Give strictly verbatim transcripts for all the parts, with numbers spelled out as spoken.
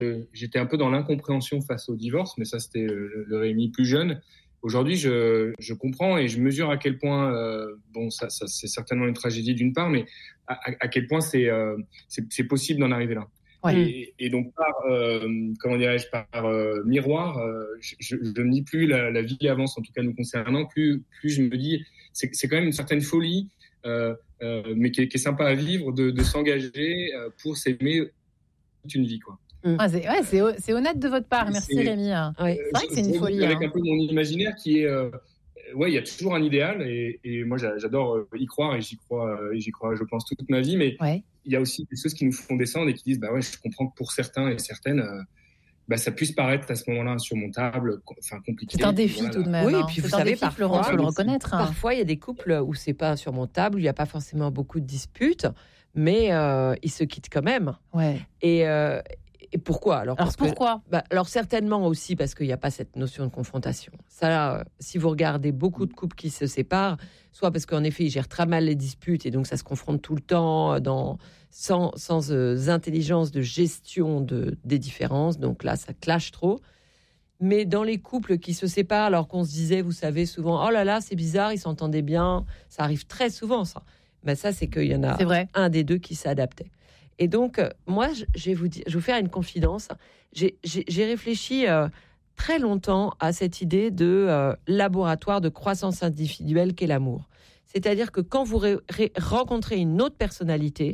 euh, j'étais un peu dans l'incompréhension face au divorce, mais ça, c'était le, le Rémi plus jeune. Aujourd'hui, je, je comprends et je mesure à quel point, euh, bon, ça, ça, c'est certainement une tragédie d'une part, mais à, à quel point c'est, euh, c'est, c'est possible d'en arriver là. Ouais. Et, et donc, par, euh, comment dirais-je, par euh, miroir, euh, je, je, je me dis plus la, la vie avance, en tout cas nous concernant, plus, plus je me dis, c'est, c'est quand même une certaine folie, euh, euh, mais qui est, qui est sympa à vivre, de, de s'engager euh, pour s'aimer toute une vie, quoi. Mmh. Ah, c'est, ouais, c'est, c'est honnête de votre part. Merci c'est, Rémi. Euh, ouais. C'est vrai que c'est une folie. Avec hein. un peu mon imaginaire qui est, euh, ouais, il y a toujours un idéal et, et moi j'adore y croire et j'y crois, et j'y crois, je pense toute ma vie. Mais ouais. il y a aussi des choses qui nous font descendre et qui disent, bah ouais, je comprends que pour certains et certaines, euh, bah ça puisse paraître à ce moment-là insurmontable, enfin compliqué. C'est un défi voilà, tout de même. Oui, hein. et puis c'est vous un savez, défi, parfois, Florence, faut le reconnaître. Hein. Parfois, il y a des couples où c'est pas insurmontable, où il n'y a pas forcément beaucoup de disputes, mais euh, ils se quittent quand même. Ouais. Et euh, Et pourquoi alors, alors pourquoi que, bah, alors certainement aussi parce qu'il n'y a pas cette notion de confrontation. Ça, euh, si vous regardez beaucoup de couples qui se séparent, soit parce qu'en effet ils gèrent très mal les disputes et donc ça se confronte tout le temps dans, sans, sans euh, intelligence de gestion de, des différences, donc là ça clash trop. Mais dans les couples qui se séparent alors qu'on se disait, vous savez, souvent, oh là là c'est bizarre, ils s'entendaient bien, ça arrive très souvent ça. Ben, ça c'est qu'il y en a un des deux qui s'adaptait. Et donc, moi, je vais vous, dire, je vais vous faire une confidence. J'ai, j'ai, j'ai réfléchi euh, très longtemps à cette idée de euh, laboratoire de croissance individuelle qu'est l'amour. C'est-à-dire que quand vous ré- ré- rencontrez une autre personnalité,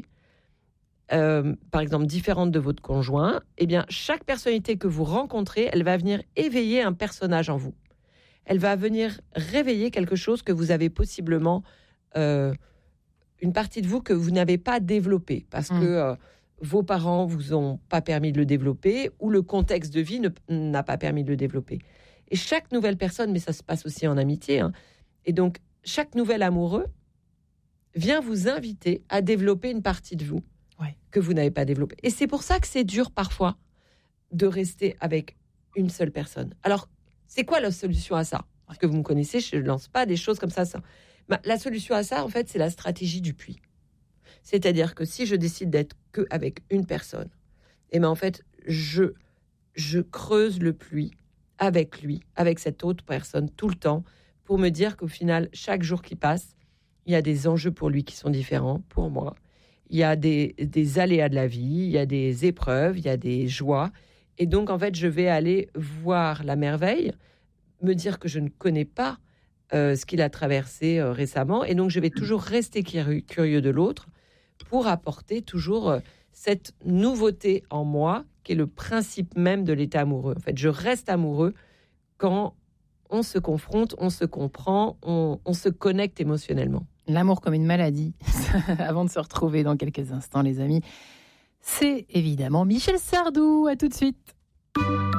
euh, par exemple différente de votre conjoint, eh bien, chaque personnalité que vous rencontrez, elle va venir éveiller un personnage en vous. Elle va venir réveiller quelque chose que vous avez possiblement... Euh, une partie de vous que vous n'avez pas développée parce mmh. que euh, vos parents vous ont pas permis de le développer ou le contexte de vie ne, n'a pas permis de le développer. Et chaque nouvelle personne, mais ça se passe aussi en amitié, hein, et donc chaque nouvel amoureux vient vous inviter à développer une partie de vous ouais. que vous n'avez pas développée. Et c'est pour ça que c'est dur parfois de rester avec une seule personne. Alors, c'est quoi la solution à ça ? Parce que vous me connaissez, je ne lance pas des choses comme ça, ça. Bah, la solution à ça, en fait, c'est la stratégie du puits. C'est-à-dire que si je décide d'être qu'avec une personne, et ben en fait, je, je creuse le puits avec lui, avec cette autre personne, tout le temps, pour me dire qu'au final, chaque jour qui passe, il y a des enjeux pour lui qui sont différents, pour moi. Il y a des, des aléas de la vie, il y a des épreuves, il y a des joies. Et donc, en fait, je vais aller voir la merveille, me dire que je ne connais pas Euh, ce qu'il a traversé euh, récemment. Et donc, je vais toujours rester curieux, curieux de l'autre pour apporter toujours euh, cette nouveauté en moi qui est le principe même de l'état amoureux. En fait, je reste amoureux quand on se confronte, on se comprend, on, on se connecte émotionnellement. L'amour comme une maladie. Avant de se retrouver dans quelques instants, les amis, c'est évidemment Michel Sardou. À tout de suite.